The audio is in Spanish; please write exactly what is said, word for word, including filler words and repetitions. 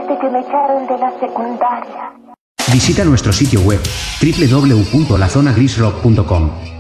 desde que me echaron de la secundaria. Visita nuestro sitio web doble u doble u doble u punto la zona gris rock punto com.